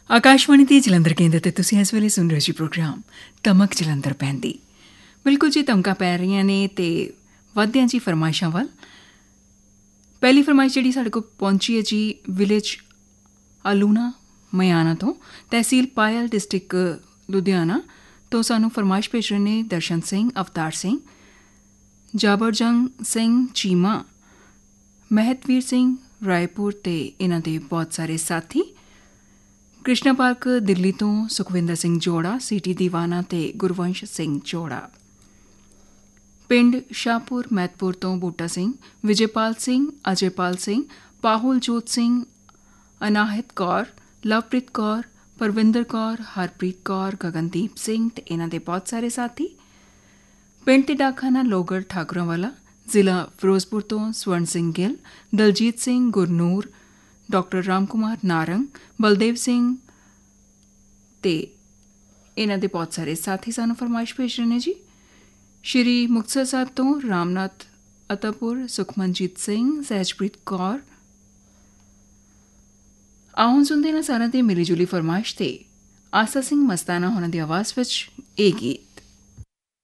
ਆਕਾਸ਼ਵਾਣੀ ਦੀ ਜਲੰਧਰ ਕੇਂਦਰ ਤੇ ਤੁਸੀਂ ਇਸ ਵੇਲੇ ਸੁਣ ਰਹੇ ਜੀ ਪ੍ਰੋਗਰਾਮ ਤਮਕ ਜਲੰਧਰ ਪੈਂਦੀ। ਬਿਲਕੁਲ ਜੀ, ਧਮਕਾਂ ਪੈ ਰਹੀਆਂ ਨੇ ਤੇ ਵੱਧਦਿਆਂ ਜੀ ਫਰਮਾਇਸ਼ਾਂ ਵੱਲ। ਪਹਿਲੀ ਫਰਮਾਇਸ਼ ਜਿਹੜੀ ਸਾਡੇ ਕੋਲ ਪਹੁੰਚੀ ਹੈ ਜੀ ਵਿਲੇਜ ਆਲੂਣਾ ਮਿਆਣਾ ਤੋਂ, ਤਹਿਸੀਲ ਪਾਇਲ, ਡਿਸਟ੍ਰਿਕਟ ਲੁਧਿਆਣਾ ਤੋਂ ਸਾਨੂੰ ਫਰਮਾਇਸ਼ ਭੇਜ ਰਹੇ ਨੇ ਦਰਸ਼ਨ ਸਿੰਘ, ਅਵਤਾਰ ਸਿੰਘ, ਜਾਬਰਜੰਗ ਸਿੰਘ ਚੀਮਾ, ਮਹਿਤਵੀਰ ਸਿੰਘ ਰਾਏਪੁਰ ਤੇ ਇਹਨਾਂ ਦੇ ਬਹੁਤ ਸਾਰੇ ਸਾਥੀ। ਕ੍ਰਿਸ਼ਨਾ ਪਾਰਕ ਦਿੱਲੀ ਤੋਂ ਸੁਖਵਿੰਦਰ ਸਿੰਘ ਜੋੜਾ, ਸਿਟੀ ਦੀਵਾਨਾ ਤੇ ਗੁਰਵੰਸ਼ ਸਿੰਘ ਜੋੜਾ। ਪਿੰਡ ਸ਼ਾਹਪੁਰ ਮਹਿਤਪੁਰ ਤੋਂ ਬੂਟਾ ਸਿੰਘ, ਵਿਜੇਪਾਲ ਸਿੰਘ, ਅਜੇਪਾਲ ਸਿੰਘ, ਪਾਹੁਲਜੋਤ ਸਿੰਘ, ਅਨਾਹਿਤ ਕੌਰ, ਲਵਪ੍ਰੀਤ ਕੌਰ, ਪਰਵਿੰਦਰ ਕੌਰ, ਹਰਪ੍ਰੀਤ ਕੌਰ, ਗਗਨਦੀਪ ਸਿੰਘ ਤੇ ਇਹਨਾਂ ਦੇ ਬਹੁਤ ਸਾਰੇ ਸਾਥੀ। ਪਿੰਡ ਤੇ ਡਾਕਖਾਨਾ ਲੋਗੜ ਠਾਕੁਰਾਂ ਵਾਲਾ, ਜ਼ਿਲ੍ਹਾ ਫਿਰੋਜ਼ਪੁਰ ਤੋਂ ਸਵਰਨ ਸਿੰਘ ਗਿੱਲ, ਦਲਜੀਤ ਸਿੰਘ, ਗੁਰਨੂਰ, ਡਾਕਟਰ ਰਾਮ ਕੁਮਾਰ ਨਾਰੰਗ, ਬਲਦੇਵ ਸਿੰਘ ਤੇ ਇਹਨਾਂ ਦੇ ਬਹੁਤ ਸਾਰੇ ਸਾਥੀ ਸਾਨੂੰ ਫਰਮਾਇਸ਼ ਭੇਜ ਰਹੇ ਨੇ ਜੀ। ਸ਼੍ਰੀ ਮੁਕਤਸਰ ਸਾਹਿਬ ਤੋਂ ਰਾਮਨਾਥ ਅਤਾਪੁਰ, ਸੁਖਮਨਜੀਤ ਸਿੰਘ, ਸਹਿਜਪ੍ਰੀਤ ਕੌਰ। ਆਉਂ ਸੁਣਦੇ ਨਾ ਸਾਰਿਆਂ ਦੀ ਮਿਲੀ ਜੁਲੀ ਫਰਮਾਇਸ਼ ਤੇ ਆਸਾ ਸਿੰਘ ਮਸਤਾਨਾ ਹੋਣਾ ਦੀ ਆਵਾਜ਼ ਵਿੱਚ ਇਹ ਗੀਤ।